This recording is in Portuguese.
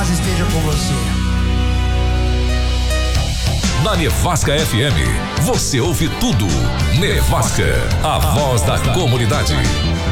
paz esteja com você. Na Nevasca FM, você ouve tudo. Nevasca, a voz da comunidade.